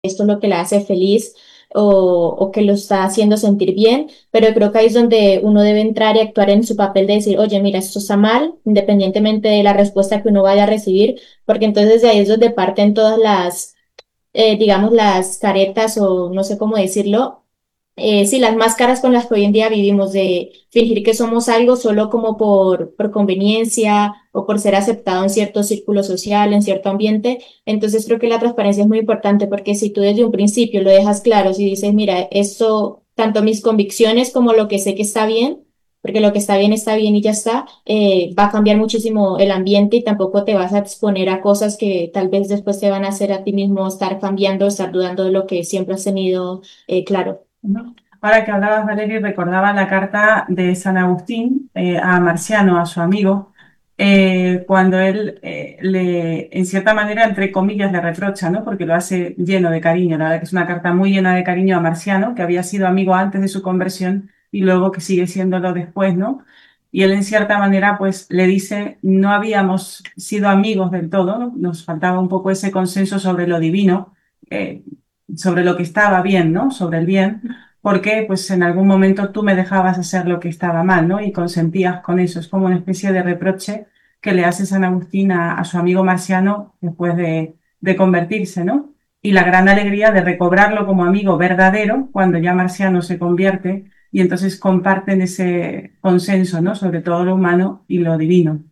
esto es lo que la hace feliz o que lo está haciendo sentir bien, pero creo que ahí es donde uno debe entrar y actuar en su papel de decir, oye, mira, esto está mal, independientemente de la respuesta que uno vaya a recibir, porque entonces de ahí es donde parten todas digamos, las caretas o no sé cómo decirlo, sí, las máscaras con las que hoy en día vivimos, de fingir que somos algo solo como por conveniencia o por ser aceptado en cierto círculo social, en cierto ambiente. Entonces creo que la transparencia es muy importante porque si tú desde un principio lo dejas claro, si dices, mira, esto, tanto mis convicciones como lo que sé que está bien y ya está, va a cambiar muchísimo el ambiente y tampoco te vas a exponer a cosas que tal vez después te van a hacer a ti mismo estar cambiando, estar dudando de lo que siempre has tenido claro. ¿No? Ahora que hablabas, Valeria, recordaba la carta de San Agustín a Marciano, a su amigo, cuando él en cierta manera, entre comillas, le reprocha, ¿no? Porque lo hace lleno de cariño. La verdad que es una carta muy llena de cariño a Marciano, que había sido amigo antes de su conversión y luego que sigue siéndolo después, ¿no? Y él, en cierta manera, pues le dice, no habíamos sido amigos del todo, ¿no? Nos faltaba un poco ese consenso sobre lo divino, eh, sobre lo que estaba bien, ¿no? Sobre el bien, porque pues en algún momento tú me dejabas hacer lo que estaba mal, ¿no? Y consentías con eso. Es como una especie de reproche que le hace San Agustín a su amigo Marciano después de convertirse, ¿no? Y la gran alegría de recobrarlo como amigo verdadero cuando ya Marciano se convierte y entonces comparten ese consenso, ¿no? Sobre todo lo humano y lo divino.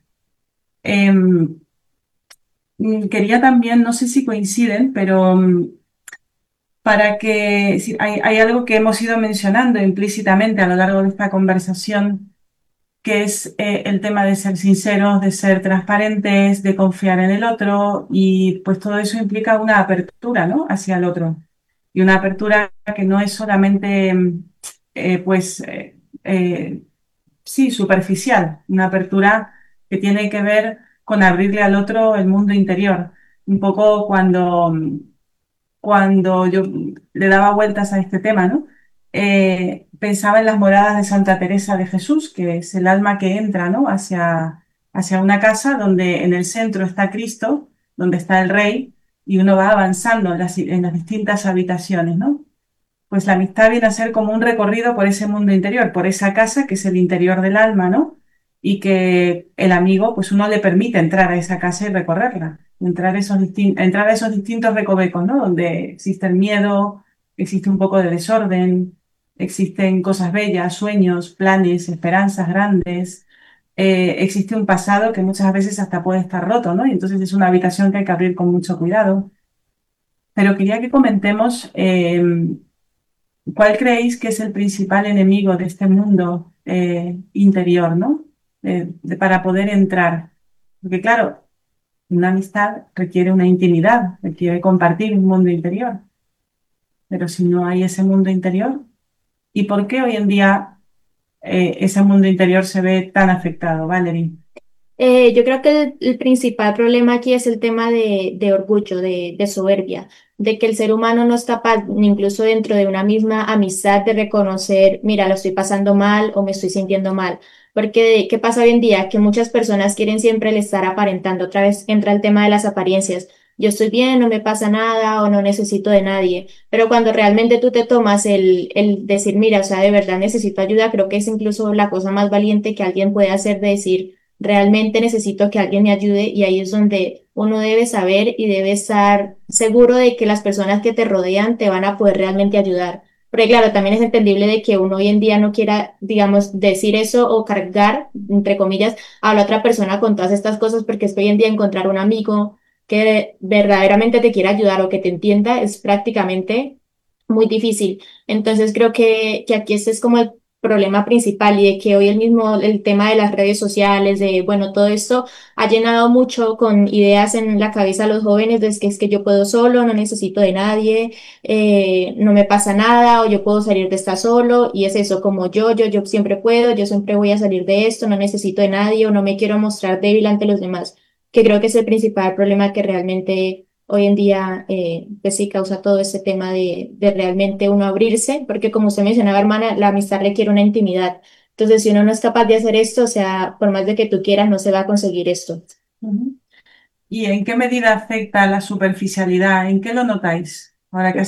Em, Quería también, no sé si coinciden, pero para que si hay algo que hemos ido mencionando implícitamente a lo largo de esta conversación, que es el tema de ser sinceros, de ser transparentes, de confiar en el otro, y pues todo eso implica una apertura, ¿no? Hacia el otro. Y una apertura que no es solamente, pues, sí, superficial, una apertura que tiene que ver con abrirle al otro el mundo interior. Un poco cuando yo le daba vueltas a este tema, ¿no? Pensaba en las moradas de Santa Teresa de Jesús, que es el alma que entra, ¿no? Hacia una casa donde en el centro está Cristo, donde está el Rey, y uno va avanzando en las distintas habitaciones, ¿no? Pues la amistad viene a ser como un recorrido por ese mundo interior, por esa casa que es el interior del alma, ¿no? Y que el amigo, pues uno le permite entrar a esa casa y recorrerla, entrar a esos distintos recovecos, ¿no? Donde existe el miedo, existe un poco de desorden, existen cosas bellas, sueños, planes, esperanzas grandes, existe un pasado que muchas veces hasta puede estar roto, ¿no? Y entonces es una habitación que hay que abrir con mucho cuidado. Pero quería que comentemos ¿cuál creéis que es el principal enemigo de este mundo interior, ¿no? Para poder entrar. Porque claro, una amistad requiere una intimidad, requiere compartir un mundo interior. Pero si no hay ese mundo interior, ¿y por qué hoy en día ese mundo interior se ve tan afectado, Valerie? Yo creo que el principal problema aquí es el tema de orgullo, de soberbia, de que el ser humano no es capaz, ni incluso dentro de una misma amistad, de reconocer, mira, lo estoy pasando mal o me estoy sintiendo mal. Porque, ¿qué pasa hoy en día? Que muchas personas quieren siempre el estar aparentando. Otra vez entra el tema de las apariencias. Yo estoy bien, no me pasa nada o no necesito de nadie. Pero cuando realmente tú te tomas el decir, mira, o sea, de verdad necesito ayuda, creo que es incluso la cosa más valiente que alguien puede hacer de decir realmente necesito que alguien me ayude y ahí es donde uno debe saber y debe estar seguro de que las personas que te rodean te van a poder realmente ayudar. Porque claro, también es entendible de que uno hoy en día no quiera, digamos, decir eso o cargar, entre comillas, a la otra persona con todas estas cosas, porque es que hoy en día encontrar un amigo que verdaderamente te quiera ayudar o que te entienda es prácticamente muy difícil. Entonces creo que aquí este es como el problema principal y de que hoy el tema de las redes sociales, de, bueno, todo esto ha llenado mucho con ideas en la cabeza a los jóvenes de es que yo puedo solo, no necesito de nadie, no me pasa nada o yo puedo salir de esta solo y es eso, como yo siempre puedo, yo siempre voy a salir de esto, no necesito de nadie o no me quiero mostrar débil ante los demás, que creo que es el principal problema que realmente hoy en día, pues sí causa todo este tema de realmente uno abrirse, porque como usted mencionaba, hermana, la amistad requiere una intimidad. Entonces, si uno no es capaz de hacer esto, o sea, por más de que tú quieras, no se va a conseguir esto. Ujú. ¿Y en qué medida afecta la superficialidad? ¿En qué lo notáis? Ahora que